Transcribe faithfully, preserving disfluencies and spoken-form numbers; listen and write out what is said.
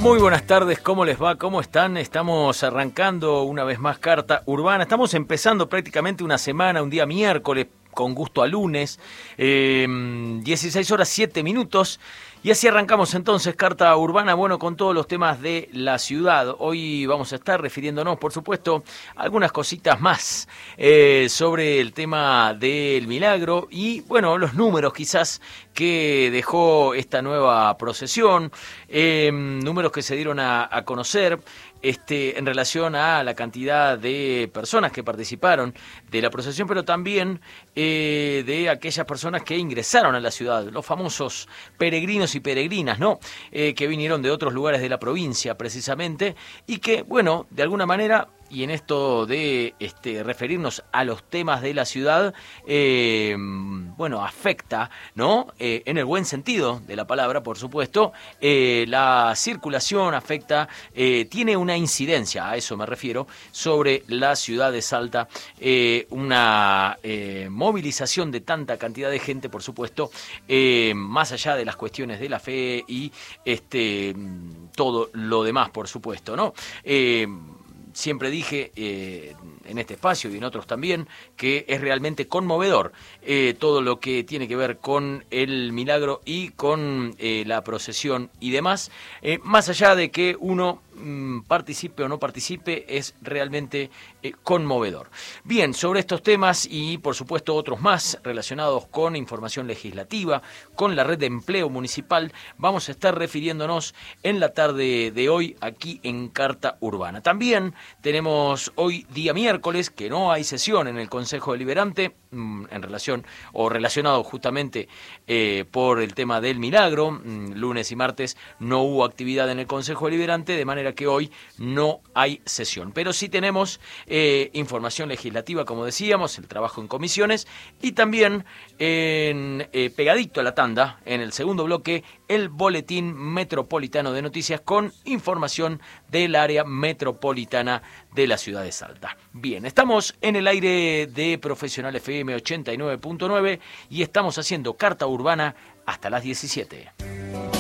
Muy buenas tardes, ¿cómo les va? ¿Cómo están? Estamos arrancando una vez más Carta Urbana. Estamos empezando prácticamente una semana, un día miércoles, con gusto a lunes, eh, dieciséis horas siete minutos. Y así arrancamos entonces Carta Urbana, bueno, con todos los temas de la ciudad. Hoy vamos a estar refiriéndonos, por supuesto, a algunas cositas más eh, sobre el tema del milagro y, bueno, los números quizás que dejó esta nueva procesión, eh, números que se dieron a, a conocer este, en relación a la cantidad de personas que participaron de la procesión, pero también eh, de aquellas personas que ingresaron a la ciudad, los famosos peregrinos y peregrinas, ¿no? Eh, que vinieron de otros lugares de la provincia precisamente y que, bueno, de alguna manera, y en esto de este, referirnos a los temas de la ciudad, eh, bueno, afecta, ¿no? Eh, en el buen sentido de la palabra, por supuesto, eh, la circulación afecta, eh, tiene una incidencia, a eso me refiero, sobre la ciudad de Salta, eh, una eh, movilización de tanta cantidad de gente, por supuesto, eh, más allá de las cuestiones de la fe y este todo lo demás, por supuesto, ¿no? Eh, Siempre dije eh, en este espacio y en otros también que es realmente conmovedor eh, todo lo que tiene que ver con el milagro y con eh, la procesión y demás, eh, más allá de que uno mmm, participe o no participe, es realmente eh, conmovedor. Bien, sobre estos temas y por supuesto otros más relacionados con información legislativa, con la red de empleo municipal, vamos a estar refiriéndonos en la tarde de hoy aquí en Carta Urbana. También tenemos hoy día miércoles que no hay sesión en el Consejo Deliberante mmm, en relación o relacionado justamente eh, por el tema del milagro. Mmm, lunes y martes no hubo actividad en el Consejo Deliberante, de manera que hoy no hay sesión. Pero sí tenemos eh, información legislativa, como decíamos, el trabajo en comisiones y también en, eh, pegadito a la tanda, en el segundo bloque, el Boletín Metropolitano de Noticias con información del área metropolitana de la ciudad de Salta. Bien, estamos en el aire de Profesional F M ochenta y nueve punto nueve y estamos haciendo Carta Urbana hasta las diecisiete.